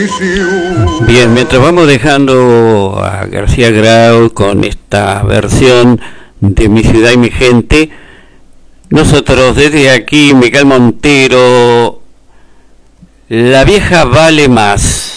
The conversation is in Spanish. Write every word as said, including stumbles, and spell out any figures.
Bien, mientras vamos dejando a García Grau con esta versión de Mi Ciudad y Mi Gente, nosotros desde aquí, Miguel Montero, La Vieja Vale Más.